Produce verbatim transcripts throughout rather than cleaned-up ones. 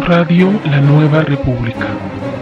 Radio La Nueva República.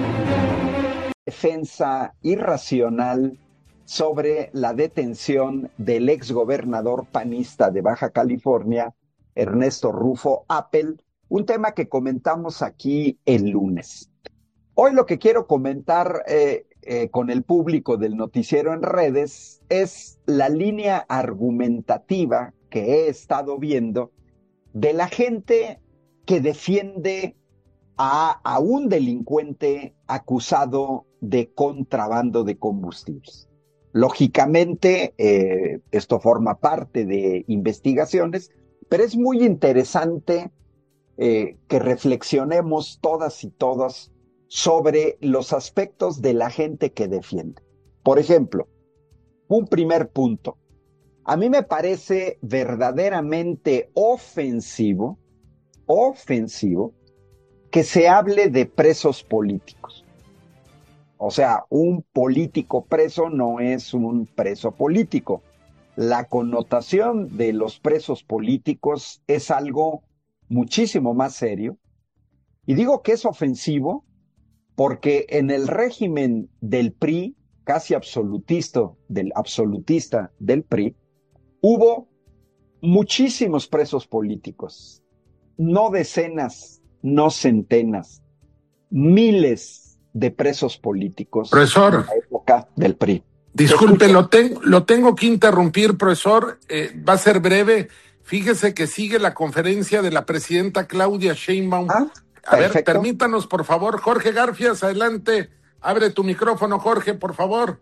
Defensa irracional sobre la detención del exgobernador panista de Baja California, Ernesto Rufo Appel, un tema que comentamos aquí el lunes. Hoy lo que quiero comentar eh, eh, con el público del noticiero en redes es la línea argumentativa que he estado viendo de la gente que defiende a, a un delincuente acusado de contrabando de combustibles. Lógicamente, eh, esto forma parte de investigaciones, pero es muy interesante eh, que reflexionemos todas y todos sobre los aspectos de la gente que defiende. Por ejemplo, un primer punto. A mí me parece verdaderamente ofensivo, ofensivo, que se hable de presos políticos. O sea, un político preso no es un preso político. La connotación de los presos políticos es algo muchísimo más serio. Y digo que es ofensivo porque en el régimen del P R I, casi absolutista del, absolutista del P R I, hubo muchísimos presos políticos. No decenas, no centenas, miles de presos políticos. Profesor, en la época del P R I. Disculpe, lo, ten, lo tengo que interrumpir, profesor. Eh, va a ser breve. Fíjese que sigue la conferencia de la presidenta Claudia Sheinbaum. Ah, a ver, perfecto. permítanos, por favor. Jorge Garfias, adelante. Abre tu micrófono, Jorge, por favor.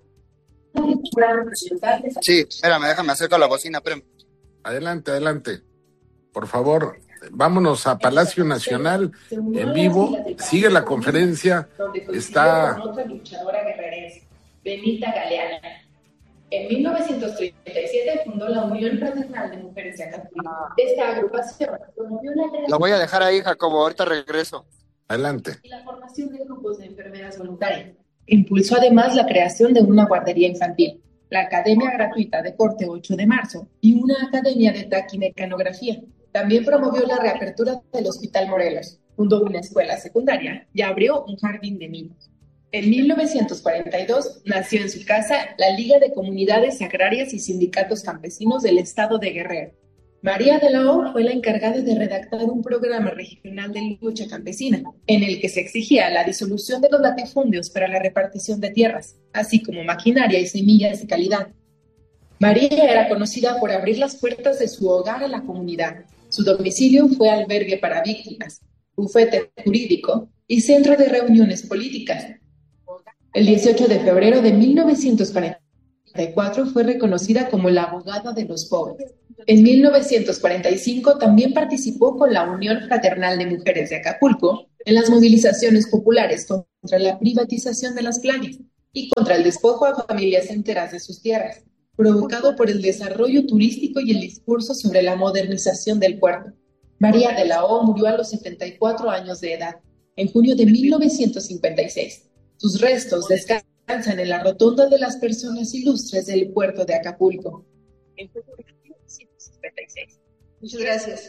Sí, espérame, déjame acercar la bocina, espérame. Adelante, adelante. Por favor, vámonos a Palacio Nacional en vivo. Sigue la conferencia. Está otra luchadora guerrerense, Benita Galeana. En mil novecientos treinta y siete fundó la Unión Fraternal de Mujeres de Acapulco. Esta agrupación promovió la creación... Lo voy a dejar ahí, Jacobo, ahorita regreso. Adelante. Y la formación de grupos de enfermeras voluntarias. Impulsó además la creación de una guardería infantil, la Academia Gratuita de Corte ocho de marzo y una academia de taquimecanografía. También promovió la reapertura del Hospital Morelos, fundó una escuela secundaria y abrió un jardín de niños. En mil novecientos cuarenta y dos nació en su casa la Liga de Comunidades Agrarias y Sindicatos Campesinos del Estado de Guerrero. María de la O fue la encargada de redactar un programa regional de lucha campesina, en el que se exigía la disolución de los latifundios para la repartición de tierras, así como maquinaria y semillas de calidad. María era conocida por abrir las puertas de su hogar a la comunidad. Su domicilio fue albergue para víctimas, bufete jurídico y centro de reuniones políticas. El dieciocho de febrero de mil novecientos cuarenta y cuatro fue reconocida como la abogada de los pobres. En mil novecientos cuarenta y cinco también participó con la Unión Fraternal de Mujeres de Acapulco en las movilizaciones populares contra la privatización de las playas y contra el despojo a familias enteras de sus tierras, provocado por el desarrollo turístico y el discurso sobre la modernización del puerto. María de la O murió a los setenta y cuatro años de edad, en junio de mil novecientos cincuenta y seis. Sus restos descansan en la rotonda de las personas ilustres del puerto de Acapulco. En junio de mil novecientos cincuenta y seis. Muchas gracias.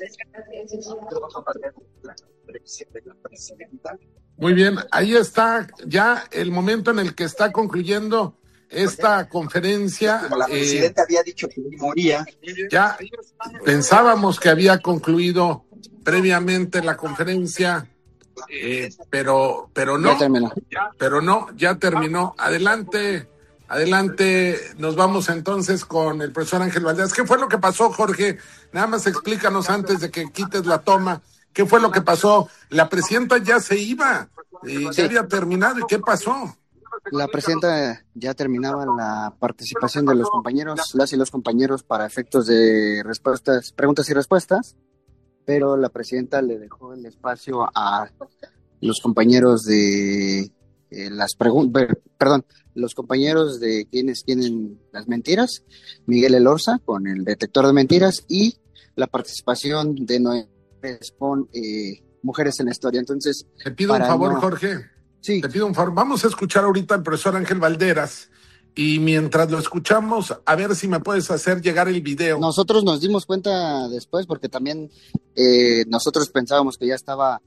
Muy bien, ahí está ya el momento en el que está concluyendo esta conferencia. Como la presidenta eh, había dicho que moría. Ya pensábamos que había concluido previamente la conferencia, eh, pero, pero no, Ya terminó. pero no, ya terminó. Adelante, adelante, nos vamos entonces con el profesor Ángel Valdés. ¿Qué fue lo que pasó, Jorge? Nada más explícanos antes de que quites la toma. ¿Qué fue lo que pasó? La presidenta ya se iba, y ya Sí. había terminado. ¿Y qué pasó? La presidenta ya terminaba la participación de los compañeros, las y los compañeros para efectos de respuestas, preguntas y respuestas, pero la presidenta le dejó el espacio a los compañeros de eh, las preguntas, perdón, los compañeros de quienes tienen las mentiras, Miguel Elorza con el detector de mentiras y la participación de Noé con eh, Mujeres en la Historia. Entonces, te pido un favor, no... Jorge. Sí. Te pido un favor. Vamos a escuchar ahorita al profesor Ángel Valderas y mientras lo escuchamos, a ver si me puedes hacer llegar el video. Nosotros nos dimos cuenta después porque también eh, nosotros pensábamos que ya estaba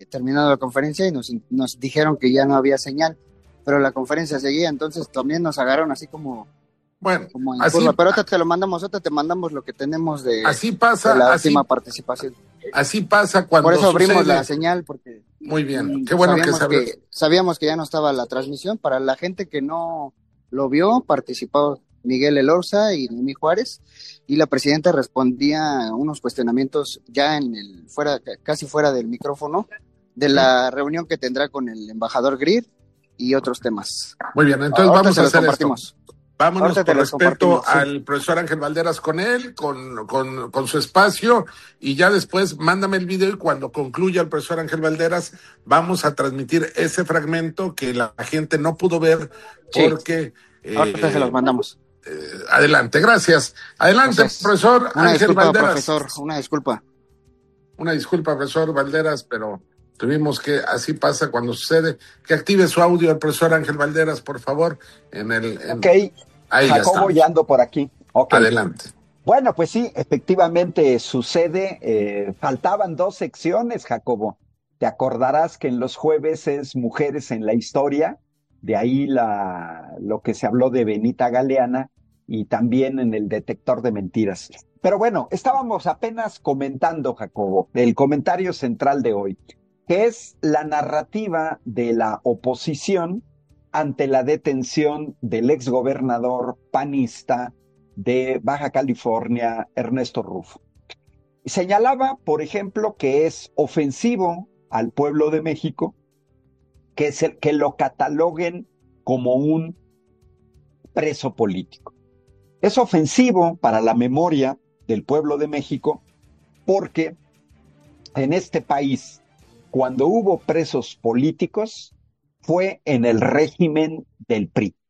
terminando la conferencia y nos, nos dijeron que ya no había señal, pero la conferencia seguía, entonces también nos agarraron así como, Bueno, como en así, curva. Pero ahorita te lo mandamos, ahorita te mandamos lo que tenemos de, así pasa, de la así, última participación. así pasa cuando Por eso abrimos sucede. la señal, porque Muy bien, mm, qué bueno que sabíamos sabes. que, sabíamos que ya no estaba la transmisión. Para la gente que no lo vio, participó Miguel Elorza y Noemí Juárez, y la presidenta respondía unos cuestionamientos ya en el fuera, casi fuera del micrófono, de la reunión que tendrá con el embajador Greer y otros temas. Muy bien, entonces Ahorita vamos se a los hacer compartimos. esto. Vámonos Ahorita te con los respeto compartimos, sí. al profesor Ángel Valderas con él, con, con, con su espacio, y ya después mándame el video y cuando concluya el profesor Ángel Valderas vamos a transmitir ese fragmento que la gente no pudo ver Sí. porque... Ahorita eh, se los mandamos. eh, adelante, gracias. Adelante, Gracias. profesor Una Ángel disculpa, Valderas. profesor, una disculpa. Una disculpa, profesor Valderas, pero tuvimos que, así pasa cuando sucede. Que active su audio el profesor Ángel Valderas, por favor. En el, en... Ok, Ahí ya Jacobo, estamos. ya ando por aquí. Okay. Adelante. Bueno, pues sí, efectivamente sucede. Eh, faltaban dos secciones, Jacobo. Te acordarás que en los jueves es Mujeres en la Historia, de ahí la, lo que se habló de Benita Galeana y también en el detector de mentiras. Pero bueno, estábamos apenas comentando, Jacobo, el comentario central de hoy, que es la narrativa de la oposición ante la detención del exgobernador panista de Baja California, Ernesto Rufo. Señalaba, por ejemplo, que es ofensivo al pueblo de México que, es el, que lo cataloguen como un preso político. Es ofensivo para la memoria del pueblo de México porque en este país, cuando hubo presos políticos, fue en el régimen del P R I.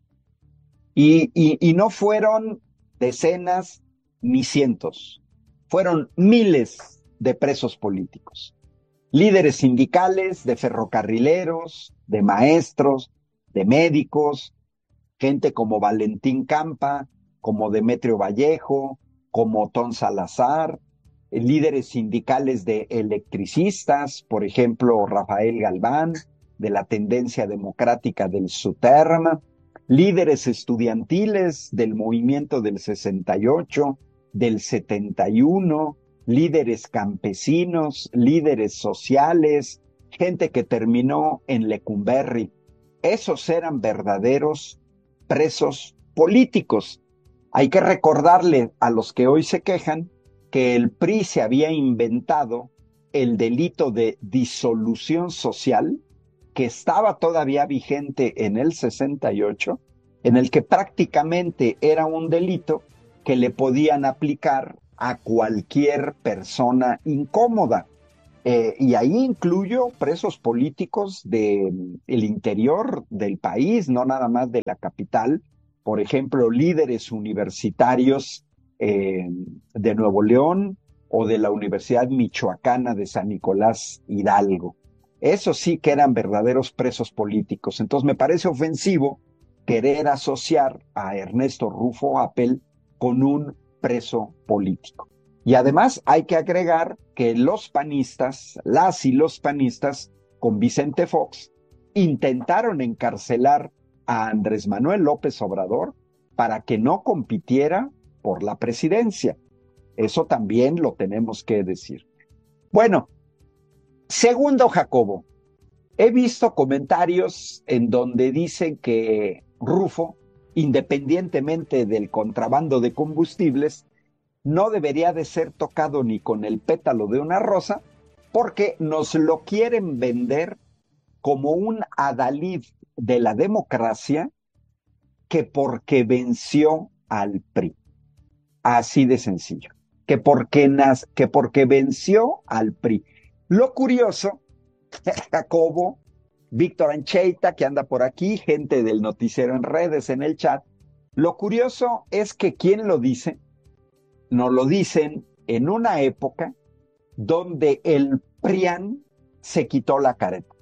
Y, y, y no fueron decenas ni cientos, fueron miles de presos políticos. Líderes sindicales, de ferrocarrileros, de maestros, de médicos, gente como Valentín Campa, como Demetrio Vallejo, como Otón Salazar, líderes sindicales de electricistas, por ejemplo, Rafael Galván, de la tendencia democrática del SUTERM, líderes estudiantiles del movimiento del sesenta y ocho, del setenta y uno, líderes campesinos, líderes sociales, gente que terminó en Lecumberri. Esos eran verdaderos presos políticos. Hay que recordarle a los que hoy se quejan que el P R I se había inventado el delito de disolución social, que estaba todavía vigente en el sesenta y ocho, en el que prácticamente era un delito que le podían aplicar a cualquier persona incómoda. Eh, y ahí incluyo presos políticos del interior del país, no nada más de la capital. Por ejemplo, líderes universitarios eh, de Nuevo León o de la Universidad Michoacana de San Nicolás Hidalgo. Esos sí que eran verdaderos presos políticos. Entonces me parece ofensivo querer asociar a Ernesto Rufo Appel con un preso político. Y además hay que agregar que los panistas, las y los panistas, con Vicente Fox, intentaron encarcelar a Andrés Manuel López Obrador para que no compitiera por la presidencia. Eso también lo tenemos que decir. Bueno, segundo, Jacobo, he visto comentarios en donde dicen que Rufo, independientemente del contrabando de combustibles, no debería de ser tocado ni con el pétalo de una rosa, porque nos lo quieren vender como un adalid de la democracia que porque venció al P R I. Así de sencillo. Que porque, nas, que porque venció al P R I. Lo curioso, Jacobo, Víctor Ancheita, que anda por aquí, gente del noticiero en redes, en el chat, lo curioso es que ¿quién lo dice? Nos lo dicen en una época donde el PRIAN se quitó la careta.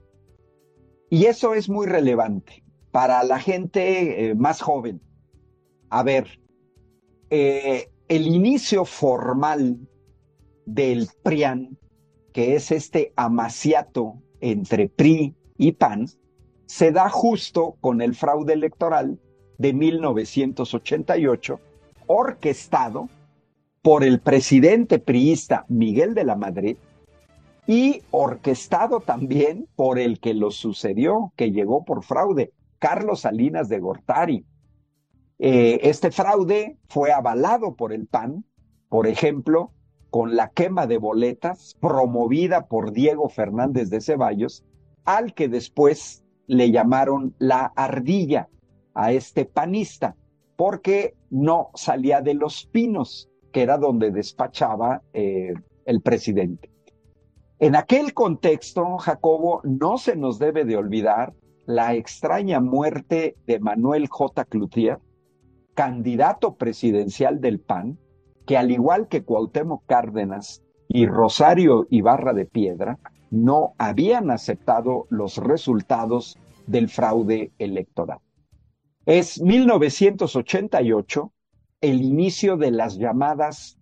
Y eso es muy relevante para la gente eh, más joven. A ver, eh, el inicio formal del PRIAN que es este amaciato entre P R I y P A N, se da justo con el fraude electoral de mil novecientos ochenta y ocho, orquestado por el presidente priista Miguel de la Madrid y orquestado también por el que lo sucedió, que llegó por fraude, Carlos Salinas de Gortari. Eh, este fraude fue avalado por el P A N, por ejemplo, con la quema de boletas promovida por Diego Fernández de Ceballos, al que después le llamaron la ardilla a este panista, porque no salía de Los Pinos, que era donde despachaba eh, el presidente. En aquel contexto, Jacobo, no se nos debe de olvidar la extraña muerte de Manuel J. Cloutier, candidato presidencial del P A N, que al igual que Cuauhtémoc Cárdenas y Rosario Ibarra de Piedra, no habían aceptado los resultados del fraude electoral. Es mil novecientos ochenta y ocho el inicio de las llamadas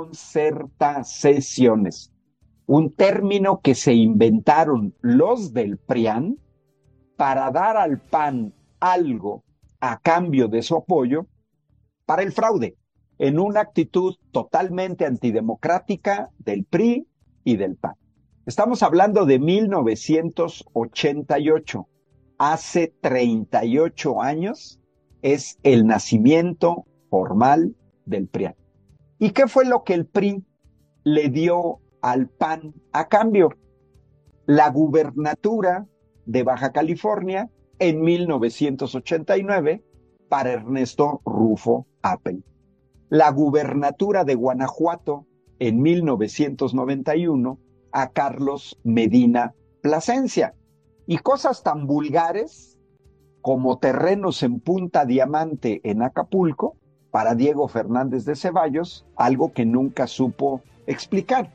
concertaciones, un término que se inventaron los del P R I A N para dar al P A N algo a cambio de su apoyo para el fraude, en una actitud totalmente antidemocrática del P R I y del P A N. Estamos hablando de mil novecientos ochenta y ocho. Hace treinta y ocho años es el nacimiento formal del P R I A N. ¿Y qué fue lo que el P R I le dio al P A N a cambio? La gubernatura de Baja California en mil novecientos ochenta y nueve para Ernesto Rufo Appel. La gubernatura de Guanajuato en mil novecientos noventa y uno a Carlos Medina Plasencia. Y cosas tan vulgares como terrenos en Punta Diamante en Acapulco para Diego Fernández de Ceballos, algo que nunca supo explicar.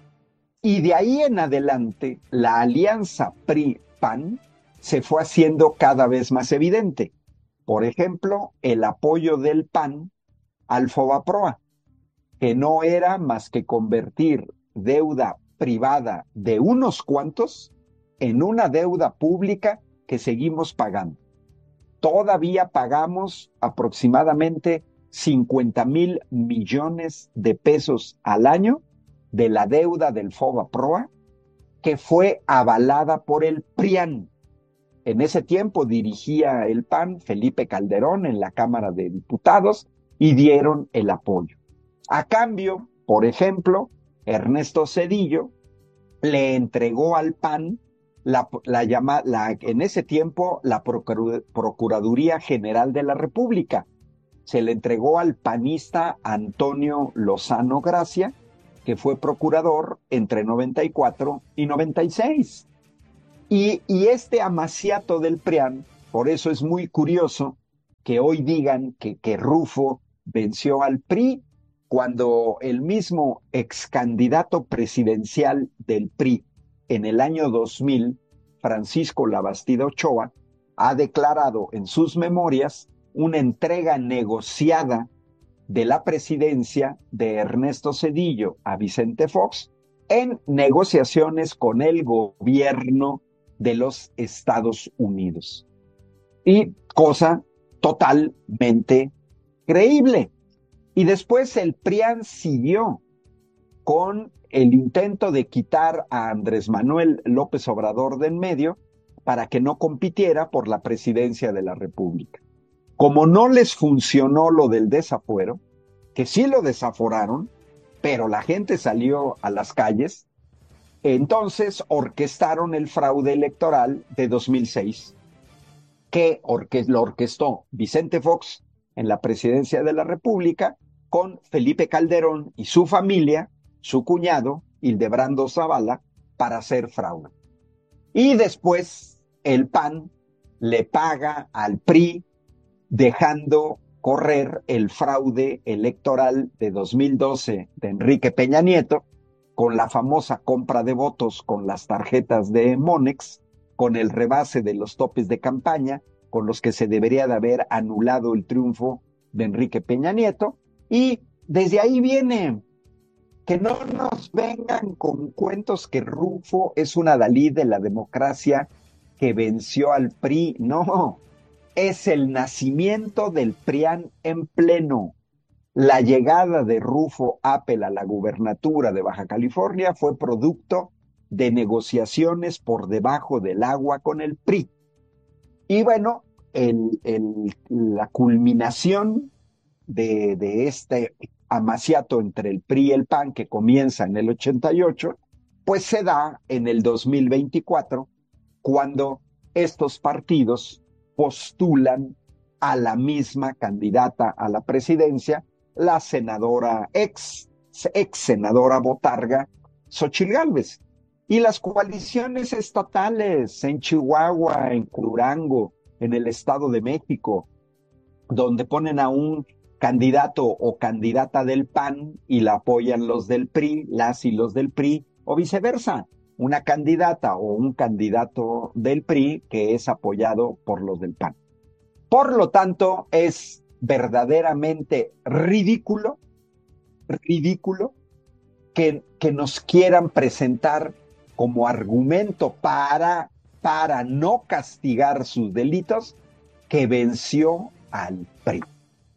Y de ahí en adelante, la alianza P R I-P A N se fue haciendo cada vez más evidente. Por ejemplo, el apoyo del P A N al Fobaproa, que no era más que convertir deuda privada de unos cuantos en una deuda pública que seguimos pagando. Todavía pagamos aproximadamente cincuenta mil millones de pesos al año de la deuda del Fobaproa, que fue avalada por el P R I A N. En ese tiempo dirigía el P A N Felipe Calderón en la Cámara de Diputados y dieron el apoyo. A cambio, por ejemplo, Ernesto Zedillo le entregó al P A N la, la, llama, la, en ese tiempo la Procuraduría General de la República. Se le entregó al panista Antonio Lozano Gracia, que fue procurador entre noventa y cuatro y noventa y seis. Y, y este amaciato del P R I A N, por eso es muy curioso que hoy digan que, que Rufo venció al P R I, cuando el mismo ex candidato presidencial del P R I en el año dos mil, Francisco Labastida Ochoa, ha declarado en sus memorias una entrega negociada de la presidencia de Ernesto Zedillo a Vicente Fox en negociaciones con el gobierno de los Estados Unidos. Y cosa totalmente creíble. Y después el P R I A N siguió con el intento de quitar a Andrés Manuel López Obrador de en medio para que no compitiera por la presidencia de la República. Como no les funcionó lo del desafuero, que sí lo desaforaron, pero la gente salió a las calles, entonces orquestaron el fraude electoral de dos mil seis, que orque- lo orquestó Vicente Fox en la presidencia de la República con Felipe Calderón y su familia, su cuñado, Hildebrando Zavala, para hacer fraude. Y después el P A N le paga al P R I dejando correr el fraude electoral de dos mil doce de Enrique Peña Nieto, con la famosa compra de votos con las tarjetas de Monex, con el rebase de los topes de campaña, con los que se debería de haber anulado el triunfo de Enrique Peña Nieto, y desde ahí viene Que no nos vengan con cuentos que Rufo es un adalid de la democracia que venció al P R I. No, es el nacimiento del PRIAN en pleno. La llegada de Rufo Appel a la gubernatura de Baja California fue producto de negociaciones por debajo del agua con el P R I. Y bueno, el, el, la culminación de, de este amaciato entre el P R I y el P A N que comienza en el ochenta y ocho, pues se da en el dos mil veinticuatro, cuando estos partidos postulan a la misma candidata a la presidencia, la senadora ex, ex senadora botarga, Xóchitl Gálvez. Y las coaliciones estatales en Chihuahua, en Durango, en el Estado de México, donde ponen a un candidato o candidata del P A N y la apoyan los del P R I, las y los del P R I, o viceversa, una candidata o un candidato del P R I que es apoyado por los del P A N. Por lo tanto, es verdaderamente ridículo, ridículo que, que nos quieran presentar como argumento para, para no castigar sus delitos que venció al P R I.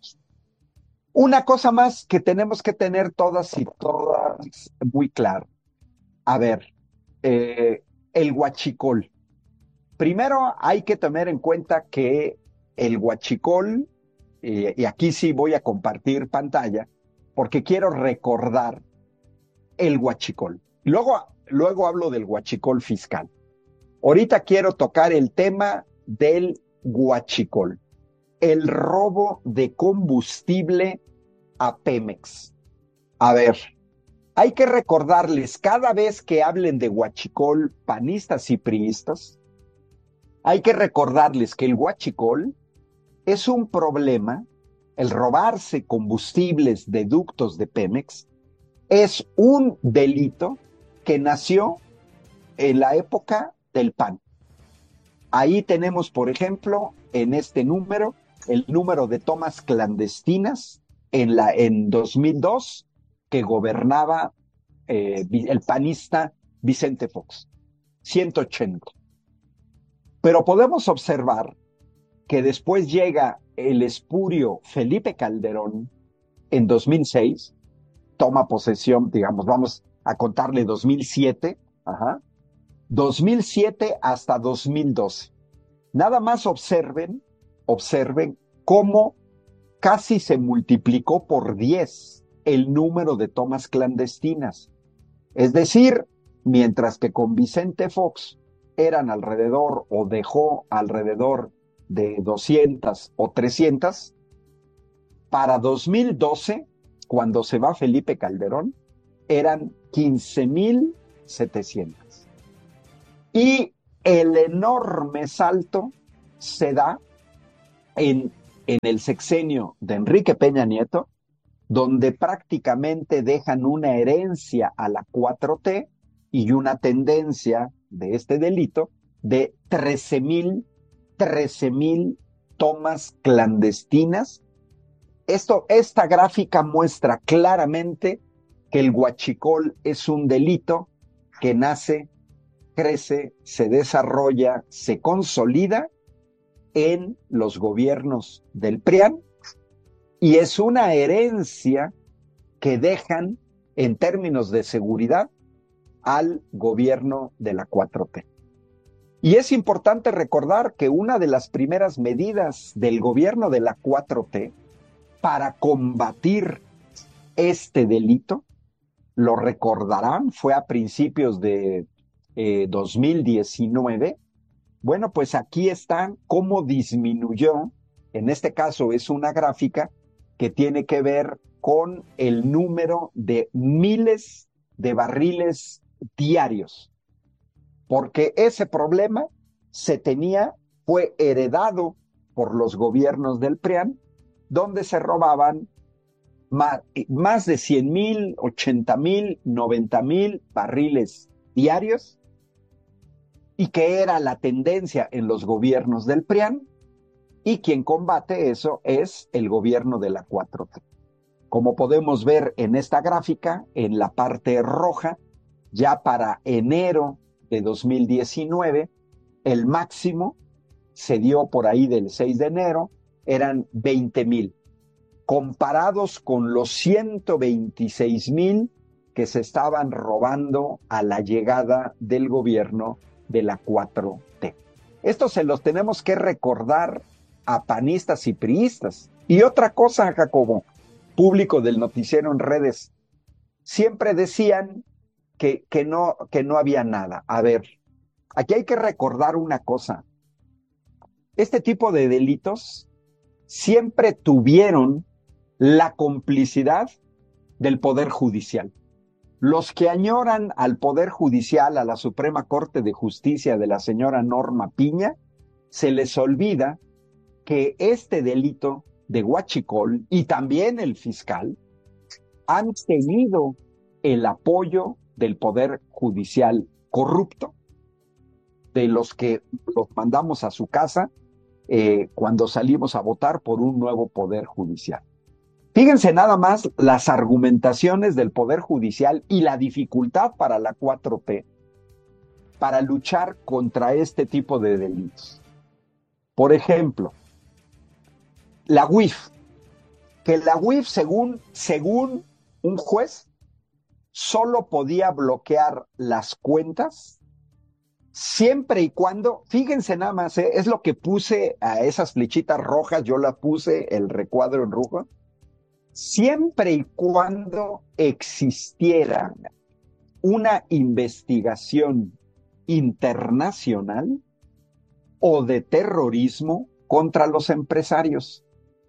Una cosa más que tenemos que tener todas y todas muy claro. A ver, eh, el huachicol. Primero hay que tener en cuenta que el huachicol, eh, y aquí sí voy a compartir pantalla, porque quiero recordar el huachicol. Luego, luego hablo del huachicol fiscal. Ahorita quiero tocar el tema del huachicol. El robo de combustible a Pemex. A ver, hay que recordarles cada vez que hablen de huachicol panistas y priistas, hay que recordarles que el huachicol es un problema, el robarse combustibles de ductos de Pemex es un delito que nació en la época del P A N. Ahí tenemos, por ejemplo, en este número, el número de tomas clandestinas en, la, en dos mil dos que gobernaba eh, el panista Vicente Fox, ciento ochenta. Pero podemos observar que después llega el espurio Felipe Calderón en dos mil seis, toma posesión, digamos, vamos a contarle dos mil siete, ajá, dos mil siete hasta dos mil doce. Nada más observen, observen cómo casi se multiplicó por diez el número de tomas clandestinas. Es decir, mientras que con Vicente Fox eran alrededor o dejó alrededor de doscientas o trescientas, para dos mil doce, cuando se va Felipe Calderón, eran quince mil setecientas. Y el enorme salto se da en, en el sexenio de Enrique Peña Nieto, donde prácticamente dejan una herencia a la cuatro T y una tendencia de este delito de trece mil tomas clandestinas. Esto, esta gráfica muestra claramente que el huachicol es un delito que nace, crece, se desarrolla, se consolida en los gobiernos del P R I A N y es una herencia que dejan en términos de seguridad al gobierno de la cuatro T. Y es importante recordar que una de las primeras medidas del gobierno de la cuatro T para combatir este delito, lo recordarán, fue a principios de eh, dos mil diecinueve. Bueno, pues aquí están cómo disminuyó, en este caso es una gráfica que tiene que ver con el número de miles de barriles diarios, porque ese problema se tenía, fue heredado por los gobiernos del P R I A N, donde se robaban más, más de cien mil, ochenta mil, noventa mil barriles diarios, y que era la tendencia en los gobiernos del P R I A N, y quien combate eso es el gobierno de la cuatro T. Como podemos ver en esta gráfica, en la parte roja, ya para enero de dos mil diecinueve, el máximo se dio por ahí del seis de enero, eran veinte mil, comparados con los ciento veintiséis mil que se estaban robando a la llegada del gobierno de la cuatro T. Esto se los tenemos que recordar a panistas y priistas. Y otra cosa, Jacobo, público del noticiero en redes, siempre decían que, que, no, que no había nada. A ver, aquí hay que recordar una cosa. Este tipo de delitos siempre tuvieron la complicidad del Poder Judicial. Los que añoran al Poder Judicial, a la Suprema Corte de Justicia de la señora Norma Piña, se les olvida que este delito de huachicol y también el fiscal han tenido el apoyo del Poder Judicial corrupto, de los que los mandamos a su casa eh, cuando salimos a votar por un nuevo Poder Judicial. Fíjense nada más las argumentaciones del Poder Judicial y la dificultad para la cuatro T para luchar contra este tipo de delitos. Por ejemplo, la U I F, que la U I F, según, según un juez, solo podía bloquear las cuentas siempre y cuando, fíjense nada más, ¿eh? Es lo que puse a esas flechitas rojas, yo la puse, el recuadro en rojo, siempre y cuando existiera una investigación internacional o de terrorismo contra los empresarios.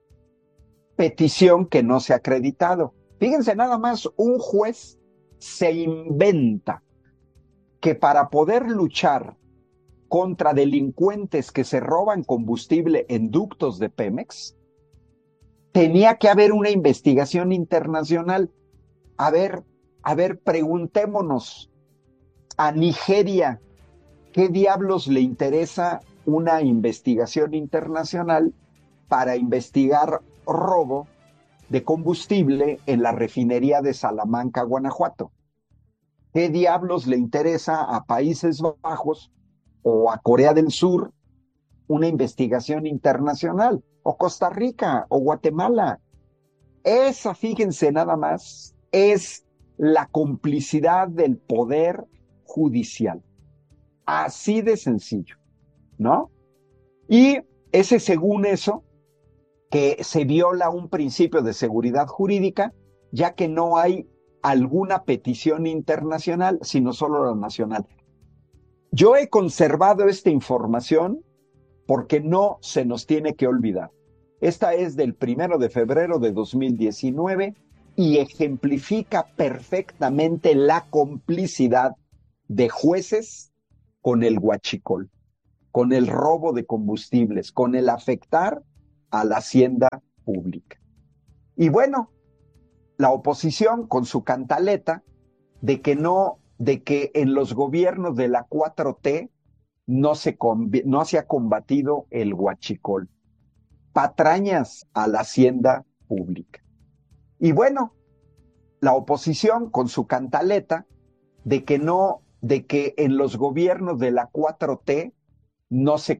Petición que no se ha acreditado. Fíjense nada más, un juez se inventa que para poder luchar contra delincuentes que se roban combustible en ductos de Pemex, tenía que haber una investigación internacional. A ver, a ver, preguntémonos a Nigeria, ¿qué diablos le interesa una investigación internacional para investigar robo de combustible en la refinería de Salamanca, Guanajuato? ¿Qué diablos le interesa a Países Bajos o a Corea del Sur una investigación internacional? O Costa Rica o Guatemala. Esa, fíjense nada más, es la complicidad del Poder Judicial. Así de sencillo, ¿no? Y ese, según eso, que se viola un principio de seguridad jurídica, ya que no hay alguna petición internacional, sino solo la nacional. Yo he conservado esta información porque no se nos tiene que olvidar. Esta es del primero de febrero de dos mil diecinueve y ejemplifica perfectamente la complicidad de jueces con el huachicol, con el robo de combustibles, con el afectar a la hacienda pública. Y bueno, la oposición con su cantaleta de que no, de que en los gobiernos de la cuatro T no se, no se ha combatido el huachicol. Patrañas a la hacienda pública. Y bueno, la oposición con su cantaleta de que no, de que en los gobiernos de la cuatro T no se,